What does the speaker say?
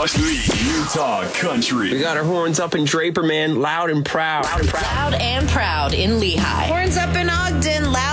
Utah Country. We got our horns up in Draper, man. Loud and proud. Loud and proud in Lehigh. Horns up in Ogden, loud